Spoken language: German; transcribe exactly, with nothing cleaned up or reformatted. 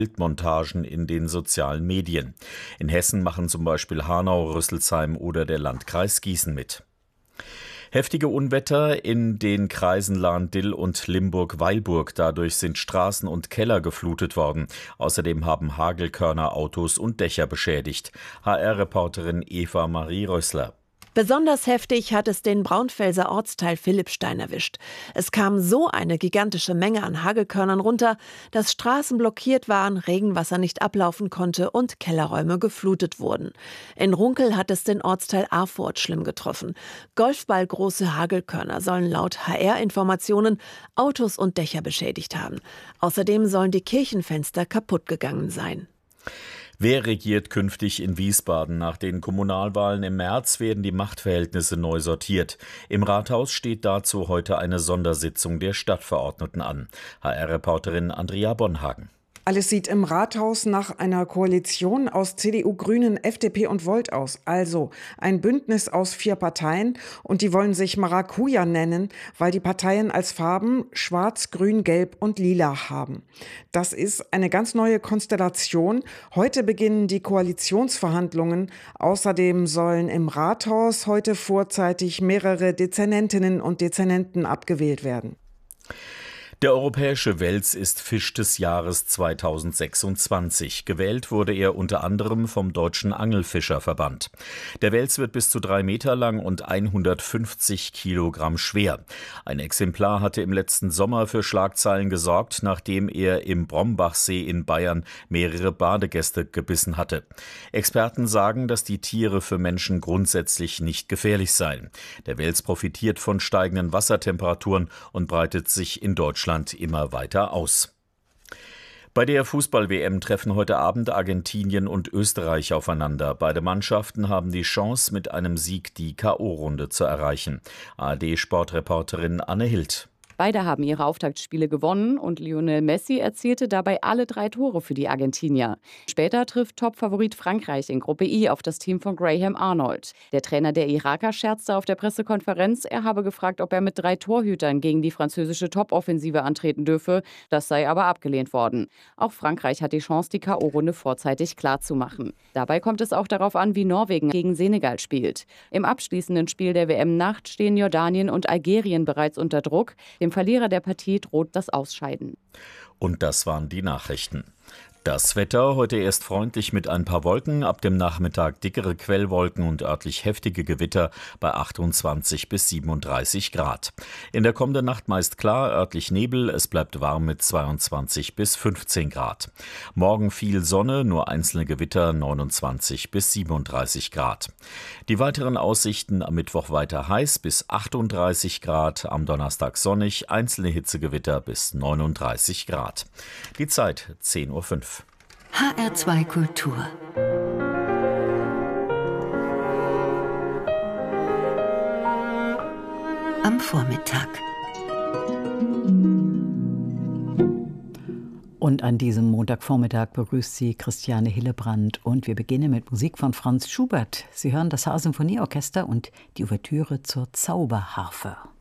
Bildmontagen in den sozialen Medien. In Hessen machen zum Beispiel Hanau, Rüsselsheim oder der Landkreis Gießen mit. Heftige Unwetter in den Kreisen Lahn-Dill und Limburg-Weilburg. Dadurch sind Straßen und Keller geflutet worden. Außerdem haben Hagelkörner Autos und Dächer beschädigt. H R-Reporterin Eva Marie Rössler. Besonders heftig hat es den Braunfelser Ortsteil Philippstein erwischt. Es kam so eine gigantische Menge an Hagelkörnern runter, dass Straßen blockiert waren, Regenwasser nicht ablaufen konnte und Kellerräume geflutet wurden. In Runkel hat es den Ortsteil Erfurt schlimm getroffen. Golfballgroße Hagelkörner sollen laut H R-Informationen Autos und Dächer beschädigt haben. Außerdem sollen die Kirchenfenster kaputt gegangen sein. Wer regiert künftig in Wiesbaden? Nach den Kommunalwahlen im März werden die Machtverhältnisse neu sortiert. Im Rathaus steht dazu heute eine Sondersitzung der Stadtverordneten an. H R-Reporterin Andrea Bonhagen. Alles sieht im Rathaus nach einer Koalition aus C D U, Grünen, F D P und Volt aus. Also ein Bündnis aus vier Parteien, und die wollen sich Maracuja nennen, weil die Parteien als Farben Schwarz, Grün, Gelb und Lila haben. Das ist eine ganz neue Konstellation. Heute beginnen die Koalitionsverhandlungen. Außerdem sollen im Rathaus heute vorzeitig mehrere Dezernentinnen und Dezernenten abgewählt werden. Der europäische Wels ist Fisch des Jahres zweitausendsechsundzwanzig. Gewählt wurde er unter anderem vom Deutschen Angelfischerverband. Der Wels wird bis zu drei Meter lang und hundertfünfzig Kilogramm schwer. Ein Exemplar hatte im letzten Sommer für Schlagzeilen gesorgt, nachdem er im Brombachsee in Bayern mehrere Badegäste gebissen hatte. Experten sagen, dass die Tiere für Menschen grundsätzlich nicht gefährlich seien. Der Wels profitiert von steigenden Wassertemperaturen und breitet sich in Deutschland immer weiter aus. Bei der Fußball-W M treffen heute Abend Argentinien und Österreich aufeinander. Beide Mannschaften haben die Chance, mit einem Sieg die K O-Runde zu erreichen. A R D-Sportreporterin Anne Hild. Beide haben ihre Auftaktspiele gewonnen und Lionel Messi erzielte dabei alle drei Tore für die Argentinier. Später trifft Topfavorit Frankreich in Gruppe I auf das Team von Graham Arnold. Der Trainer der Iraker scherzte auf der Pressekonferenz, er habe gefragt, ob er mit drei Torhütern gegen die französische Top-Offensive antreten dürfe. Das sei aber abgelehnt worden. Auch Frankreich hat die Chance, die K O-Runde vorzeitig klarzumachen. Dabei kommt es auch darauf an, wie Norwegen gegen Senegal spielt. Im abschließenden Spiel der W M-Nacht stehen Jordanien und Algerien bereits unter Druck. Dem Verlierer der Partie droht das Ausscheiden. Und das waren die Nachrichten. Das Wetter heute erst freundlich mit ein paar Wolken, ab dem Nachmittag dickere Quellwolken und örtlich heftige Gewitter bei achtundzwanzig bis siebenunddreißig Grad. In der kommenden Nacht meist klar, örtlich Nebel, es bleibt warm mit zweiundzwanzig bis fünfzehn Grad. Morgen viel Sonne, nur einzelne Gewitter, neunundzwanzig bis siebenunddreißig Grad. Die weiteren Aussichten: am Mittwoch weiter heiß bis achtunddreißig Grad, am Donnerstag sonnig, einzelne Hitzegewitter bis neununddreißig Grad. Die Zeit zehn Uhr fünf. H R zwei Kultur. Am Vormittag. Und an diesem Montagvormittag begrüßt Sie Christiane Hillebrand und wir beginnen mit Musik von Franz Schubert. Sie hören das H-Symphonieorchester und die Ouvertüre zur Zauberharfe.